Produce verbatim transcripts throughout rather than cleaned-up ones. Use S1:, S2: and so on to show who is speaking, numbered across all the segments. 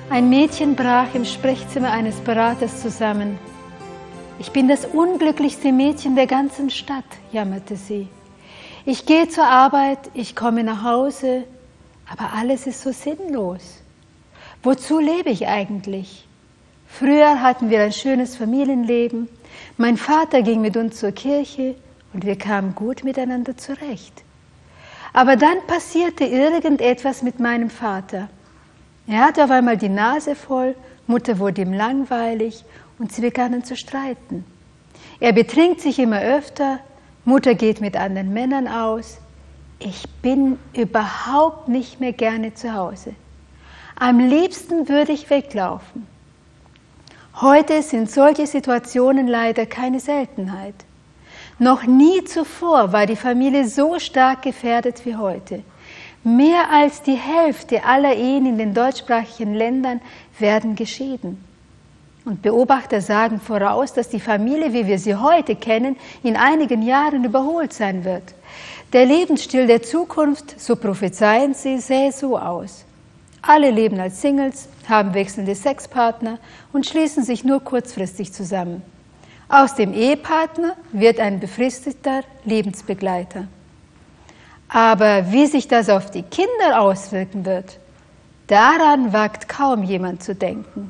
S1: Ein Mädchen brach im Sprechzimmer eines Beraters zusammen. »Ich bin das unglücklichste Mädchen der ganzen Stadt«, jammerte sie. »Ich gehe zur Arbeit, ich komme nach Hause, aber alles ist so sinnlos. Wozu lebe ich eigentlich? Früher hatten wir ein schönes Familienleben. Mein Vater ging mit uns zur Kirche und wir kamen gut miteinander zurecht. Aber dann passierte irgendetwas mit meinem Vater. Er hatte auf einmal die Nase voll, Mutter wurde ihm langweilig und sie begannen zu streiten. Er betrinkt sich immer öfter, Mutter geht mit anderen Männern aus. Ich bin überhaupt nicht mehr gerne zu Hause. Am liebsten würde ich weglaufen. Heute sind solche Situationen leider keine Seltenheit. Noch nie zuvor war die Familie so stark gefährdet wie heute. Mehr als die Hälfte aller Ehen in den deutschsprachigen Ländern werden geschieden. Und Beobachter sagen voraus, dass die Familie, wie wir sie heute kennen, in einigen Jahren überholt sein wird. Der Lebensstil der Zukunft, so prophezeien sie, sähe so aus. Alle leben als Singles, haben wechselnde Sexpartner und schließen sich nur kurzfristig zusammen. Aus dem Ehepartner wird ein befristeter Lebensbegleiter. Aber wie sich das auf die Kinder auswirken wird, daran wagt kaum jemand zu denken.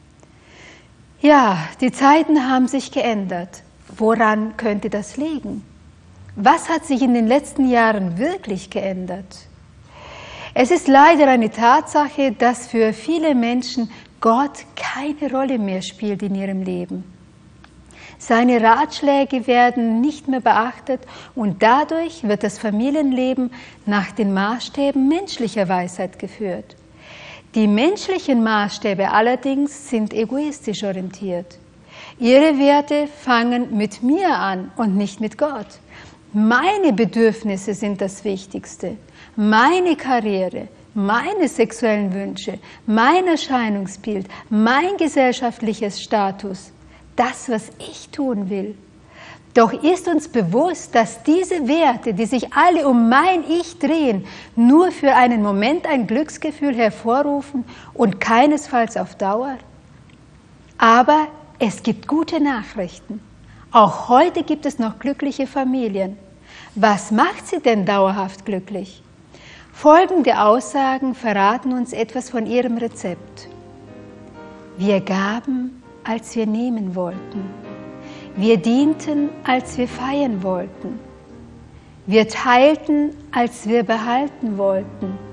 S1: Ja, die Zeiten haben sich geändert. Woran könnte das liegen? Was hat sich in den letzten Jahren wirklich geändert? Es ist leider eine Tatsache, dass für viele Menschen Gott keine Rolle mehr spielt in ihrem Leben. Seine Ratschläge werden nicht mehr beachtet und dadurch wird das Familienleben nach den Maßstäben menschlicher Weisheit geführt. Die menschlichen Maßstäbe allerdings sind egoistisch orientiert. Ihre Werte fangen mit mir an und nicht mit Gott. Meine Bedürfnisse sind das Wichtigste. Meine Karriere, meine sexuellen Wünsche, mein Erscheinungsbild, mein gesellschaftliches Status, das, was ich tun will. Doch ist uns bewusst, dass diese Werte, die sich alle um mein Ich drehen, nur für einen Moment ein Glücksgefühl hervorrufen und keinesfalls auf Dauer? Aber es gibt gute Nachrichten. Auch heute gibt es noch glückliche Familien. Was macht sie denn dauerhaft glücklich? Folgende Aussagen verraten uns etwas von ihrem Rezept. Wir gaben, als wir nehmen wollten. Wir dienten, als wir feiern wollten. Wir teilten, als wir behalten wollten.